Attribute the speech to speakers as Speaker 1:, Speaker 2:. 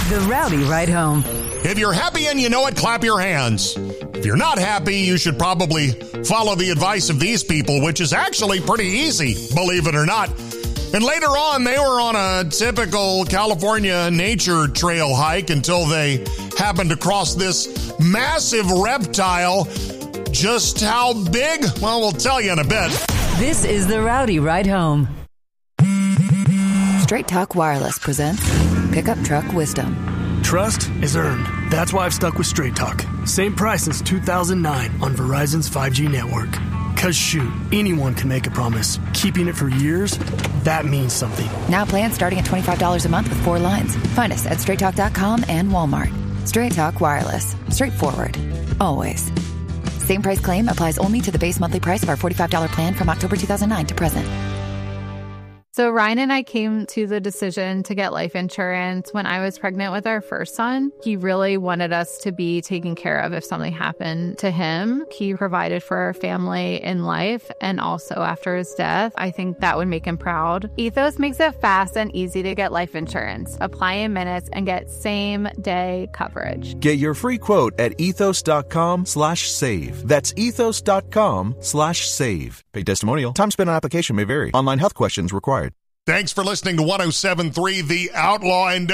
Speaker 1: The Rowdy Ride Home.
Speaker 2: If you're happy and you know it, clap your hands. If you're not happy, you should probably follow the advice of these people, which is actually pretty easy, believe it or not. And later on, they were on a typical California nature trail hike until they happened to cross this massive reptile. Just how big? Well, we'll tell you in a bit.
Speaker 1: This is The Rowdy Ride Home.
Speaker 3: Straight Talk Wireless presents Pickup Truck Wisdom.
Speaker 4: Trust is earned. That's why I've stuck with Straight Talk. Same price since 2009 on Verizon's 5G network. Cause shoot, anyone can make a promise. Keeping it for years, that means something.
Speaker 3: Now plans starting at $25 a month with 4 lines. Find us at straighttalk.com and Walmart. Straight Talk Wireless. Straightforward. Always. Same price claim applies only to the base monthly price of our $45 plan from October 2009 to present.
Speaker 5: So Ryan and I came to the decision to get life insurance when I was pregnant with our first son. He really wanted us to be taken care of if something happened to him. He provided for our family in life and also after his death. I think that would make him proud. Ethos makes it fast and easy to get life insurance. Apply in minutes and get same-day coverage.
Speaker 6: Get your free quote at ethos.com/save. That's ethos.com/save. Pay testimonial. Time spent on application may vary. Online health questions required.
Speaker 2: Thanks for listening to 107.3 The Outlaw. And